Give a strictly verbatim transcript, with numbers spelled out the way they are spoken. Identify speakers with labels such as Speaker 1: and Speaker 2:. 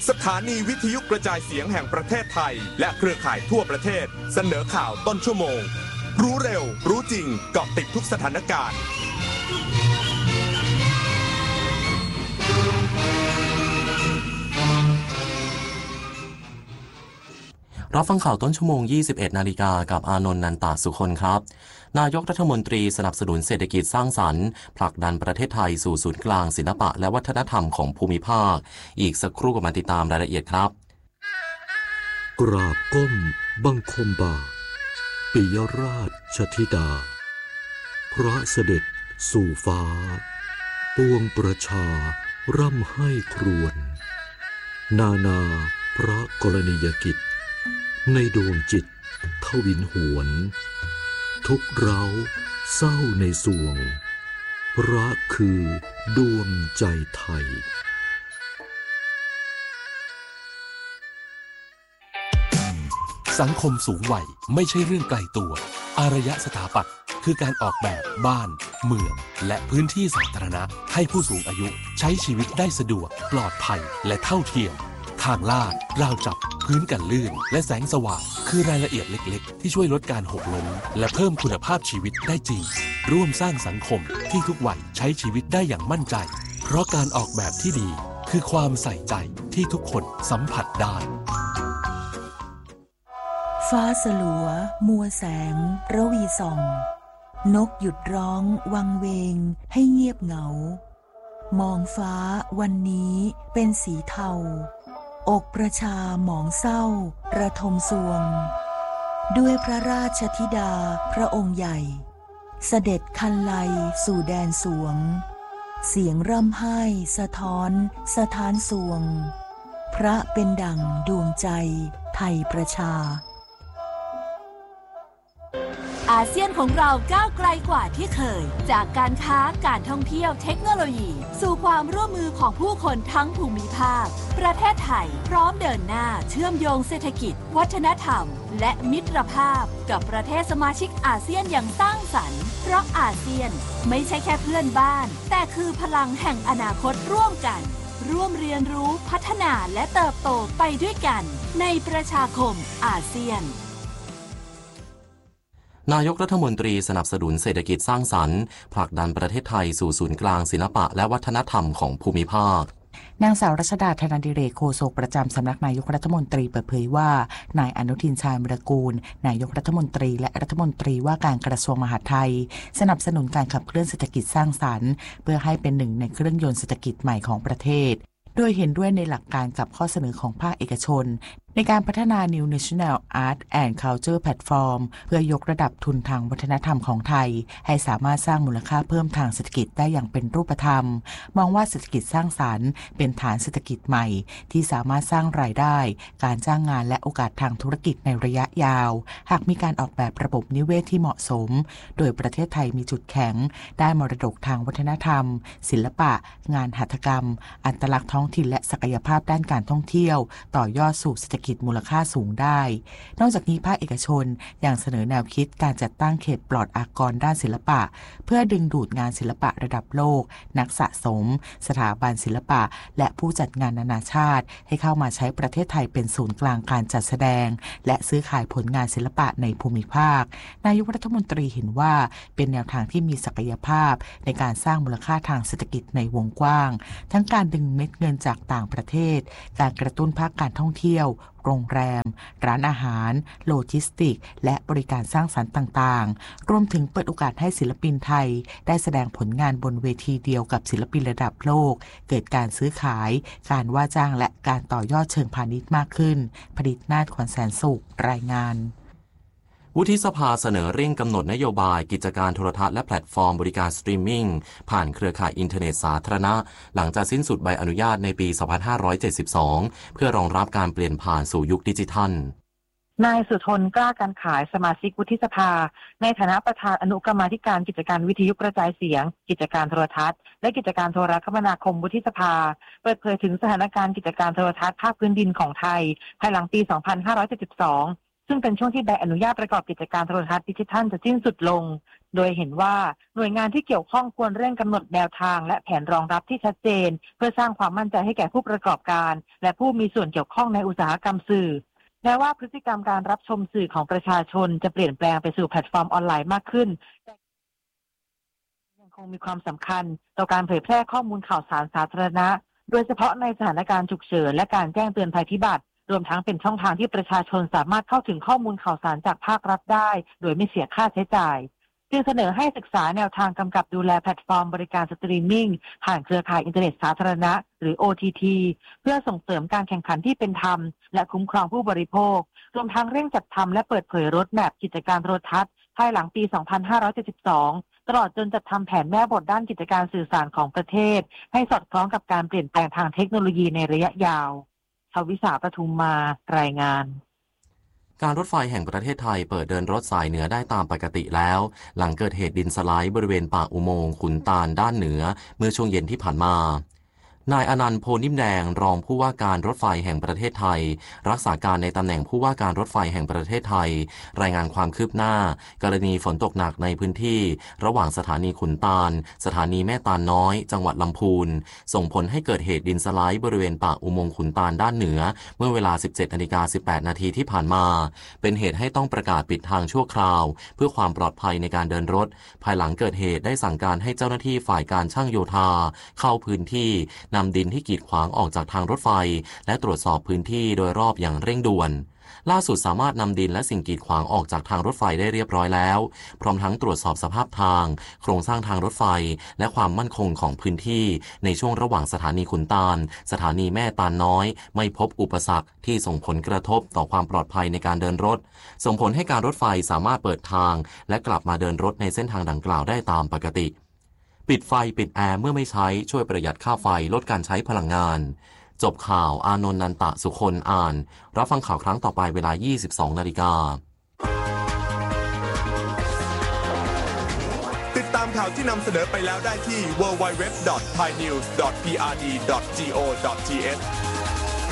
Speaker 1: สถานีวิทยุกระจายเสียงแห่งประเทศไทยและเครือข่ายทั่วประเทศเสนอข่าวต้นชั่วโมงรู้เร็วรู้จริงเกาะติดทุกสถานการณ์
Speaker 2: รับฟังข่าวต้นชั่วโมง ยี่สิบเอ็ด นาฬิกากับอานนท์ นันตสุคนครับนายกรัฐมนตรีสนับสนุนเศรษฐกิจสร้างสรรค์ผลักดันประเทศไทยสู่ศูนย์กลางศิลปะและวัฒนธรรมของภูมิภาคอีกสักครู่กับมาติดตามรายละเอียดครับ
Speaker 3: กราบก้มบังคมบาทปิยราชธิดาพระเสด็จสู่ฟ้าปวงประชาร่ำให้ครวญนานาพระกรณียกิจในดวงจิตทวินหวนทุกเร้าเศร้าในสวงพระคือดวงใจไทย
Speaker 4: สังคมสูงวัยไม่ใช่เรื่องไกลตัวอารยสถาปัตย์คือการออกแบบบ้านเมืองและพื้นที่สาธารณะให้ผู้สูงอายุใช้ชีวิตได้สะดวกปลอดภัยและเท่าเทียมทางลาดราวจับพื้นกันลื่นและแสงสว่างคือรายละเอียดเล็กๆที่ช่วยลดการหกล้มและเพิ่มคุณภาพชีวิตได้จริงร่วมสร้างสังคมที่ทุกวัยใช้ชีวิตได้อย่างมั่นใจเพราะการออกแบบที่ดีคือความใส่ใจที่ทุกคนสัมผัสได้
Speaker 5: ฟ้าสลัวมัวแสงระวีส่องนกหยุดร้องวังเวงให้เงียบเหงามองฟ้าวันนี้เป็นสีเทาอกประชาหมองเศร้าระทมสวงด้วยพระราชธิดาพระองค์ใหญ่เสด็จคันไลสู่แดนสวงเสียงร่ำไห้สะท้อนสะท้านสวงพระเป็นดั่งดวงใจไทยประชา
Speaker 6: อาเซียนของเราก้าวไกลกว่าที่เคยจากการค้าการท่องเที่ยวเทคโนโลยีสู่ความร่วมมือของผู้คนทั้งภูมิภาคประเทศไทยพร้อมเดินหน้าเชื่อมโยงเศรษฐกิจวัฒนธรรมและมิตรภาพกับประเทศสมาชิกอาเซียนอย่างสร้างสรรค์เพราะอาเซียนไม่ใช่แค่เพื่อนบ้านแต่คือพลังแห่งอนาคตร่วมกันร่วมเรียนรู้พัฒนาและเติบโตไปด้วยกันในประชาคมอาเซียน
Speaker 2: นายกรัฐมนตรีสนับสนุนเศรษฐกิจสร้างสรรค์ผลักดันประเทศไทยสู่ศูนย์กลางศิลปะและวัฒนธรรมของภูมิภาคน
Speaker 7: างสาวรัชดา ธนาดิเรก โฆษกประจำสำนักนายกรัฐมนตรีเปิดเผยว่านายอนุทินชาญวิรากูลนายกรัฐมนตรีและรัฐมนตรีว่าการกระทรวงมหาดไทยสนับสนุนการขับเคลื่อนเศรษฐกิจสร้างสรรค์เพื่อให้เป็นหนึ่งในเครื่องยนต์เศรษฐกิจใหม่ของประเทศโดยเห็นด้วยในหลักการกับข้อเสนอของภาคเอกชนในการพัฒนา New National Art and Culture Platform เพื่อยกระดับทุนทางวัฒนธรรมของไทยให้สามารถสร้างมูลค่าเพิ่มทางเศรษฐกิจได้อย่างเป็นรูปธรรมมองว่าเศรษฐกิจสร้างสรรค์เป็นฐานเศรษฐกิจใหม่ที่สามารถสร้างรายได้การจ้างงานและโอกาสทางธุรกิจในระยะยาวหากมีการออกแบบระบบนิเวศที่เหมาะสมโดยประเทศไทยมีจุดแข็งได้มรดกทางวัฒนธรรมศิลปะงานหัตถกรรมอัตลักษณ์ท้องถิ่นและศักยภาพด้านการท่องเที่ยวต่อยอดสู่เศรษฐกิจมูลค่าสูงได้นอกจากนี้ภาคเอกชนยังเสนอแนวคิดการจัดตั้งเขตปลอดอากรด้านศิลปะเพื่อดึงดูดงานศิลปะระดับโลกนักสะสมสถาบันศิลปะและผู้จัดงานนานาชาติให้เข้ามาใช้ประเทศไทยเป็นศูนย์กลางการจัดแสดงและซื้อขายผลงานศิลปะในภูมิภาคนายกรัฐมนตรีเห็นว่าเป็นแนวทางที่มีศักยภาพในการสร้างมูลค่าทางเศรษฐกิจในวงกว้างทั้งการดึงเม็ดเงินจากต่างประเทศการกระตุ้นภาคการท่องเที่ยวโรงแรมร้านอาหารโลจิสติกและบริการสร้างสรรค์ต่างๆรวมถึงเปิดโอกาสให้ศิลปินไทยได้แสดงผลงานบนเวทีเดียวกับศิลปินระดับโลกเกิดการซื้อขายการว่าจ้างและการต่อยอดเชิงพาณิชย์มากขึ้นผลิตนาฏขวัญแสนสุขรายงาน
Speaker 2: วุฒิสภาเสนอเร่งกำหนดนโยบายกิจการโทรทัศน์และแพลตฟอร์มบริการสตรีมมิ่งผ่านเครือข่ายอินเทอร์เน็ตสาธารณะหลังจากสิ้นสุดใบอนุญาตในปี สองพันห้าร้อยเจ็ดสิบสอง เพื่อรองรับการเปลี่ยนผ่านสู่ยุคดิจิทัล
Speaker 8: นายสุทนกล้าการขายสมาชิกวุฒิสภาในฐานะประธานอนุกรรมาธิการกิจการวิทยุกระจายเสียงกิจการโทรทัศน์และกิจการโทรคมนาคมวุฒิสภาเปิดเผยถึงสถานการณ์กิจการโทรทัศน์ภาคพื้นดินของไทยภายหลังปี สองพันห้าร้อยเจ็ดสิบสองซึ่งเป็นช่วงที่ใบอนุญาตประกอบกิจการโทรทัศน์ดิจิทัลจะสิ้นสุดลงโดยเห็นว่าหน่วยงานที่เกี่ยวข้องควรเร่งกำหนดแนวทางและแผนรองรับที่ชัดเจนเพื่อสร้างความมั่นใจให้แก่ผู้ประกอบการและผู้มีส่วนเกี่ยวข้องในอุตสาหกรรมสื่อแม้ว่าพฤติกรรมการรับชมสื่อของประชาชนจะเปลี่ยนแปลงไปสู่แพลตฟอร์มออนไลน์มากขึ้นยังคงมีความสำคัญต่อการเผยแพร่ข้อมูลข่าวสารสาธารณะโดยเฉพาะในสถานการณ์ฉุกเฉินและการแจ้งเตือนภัยพิบัติรวมทั้งเป็นช่องทางที่ประชาชนสามารถเข้าถึงข้อมูลข่าวสารจากภาครัฐได้โดยไม่เสียค่าใช้จ่ายจึงเสนอให้ศึกษาแนวทางกำกับดูแลแพลตฟอร์มบริการสตรีมมิ่งผ่านเครือข่ายอินเทอร์เน็ตสาธารณะหรือ โอ ที ที เพื่อส่งเสริมการแข่งขันที่เป็นธรรมและคุ้มครองผู้บริโภครวมทั้งเร่งจัดทำและเปิดเผยรถแมพกิจการโทรทัศน์ภายหลังปี สองพันห้าร้อยเจ็ดสิบสอง ตลอดจนจัดทำแผนแม่บทด้านกิจการสื่อสารของประเทศให้สอดคล้องกับการเปลี่ยนแปลงทางเทคโนโลยีในระยะยาวชวิสาปทุมมารายงาน
Speaker 2: การรถไฟแห่งประเทศไทยเปิดเดินรถสายเหนือได้ตามปกติแล้วหลังเกิดเหตุดินสไลด์บริเวณปากอุโมงค์ขุนตาลด้านเหนือเมื่อช่วงเย็นที่ผ่านมานายอนันต์โพนิ่มแดงรองผู้ว่าการรถไฟแห่งประเทศไทยรักษาการในตำแหน่งผู้ว่าการรถไฟแห่งประเทศไทยรายงานความคืบหน้ากรณีฝนตกหนักในพื้นที่ระหว่างสถานีขุนตาลสถานีแม่ตาลน้อยจังหวัดลำพูนส่งผลให้เกิดเหตุดินสไลด์บริเวณปากอุโมงค์ขุนตาลด้านเหนือเมื่อเวลา สิบเจ็ดนาฬิกาสิบแปดนาทีที่ผ่านมาเป็นเหตุให้ต้องประกาศปิดทางชั่วคราวเพื่อความปลอดภัยในการเดินรถภายหลังเกิดเหตุได้สั่งการให้เจ้าหน้าที่ฝ่ายการช่างโยธาเข้าพื้นที่นำดินที่กีดขวางออกจากทางรถไฟและตรวจสอบพื้นที่โดยรอบอย่างเร่งด่วนล่าสุดสามารถนำดินและสิ่งกีดขวางออกจากทางรถไฟได้เรียบร้อยแล้วพร้อมทั้งตรวจสอบสภาพทางโครงสร้างทางรถไฟและความมั่นคงของพื้นที่ในช่วงระหว่างสถานีขุนตาลสถานีแม่ตาลน้อยไม่พบอุปสรรคที่ส่งผลกระทบต่อความปลอดภัยในการเดินรถส่งผลให้การรถไฟสามารถเปิดทางและกลับมาเดินรถในเส้นทางดังกล่าวได้ตามปกติปิดไฟปิดแอร์เมื่อไม่ใช้ช่วยประหยัดค่าไฟลดการใช้พลังงานจบข่าวอานนท์นันตะสุคนอ่านรับฟังข่าวครั้งต่อไปเวลา ยี่สิบสองนาฬิกา
Speaker 1: ติดตามข่าวที่นำเสนอไปแล้วได้ที่ ดับเบิลยู ดับเบิลยู ดับเบิลยู ดอท ไทยนิวส์ ดอท พี อาร์ ดี ดอท จี โอ ดอท ที เอช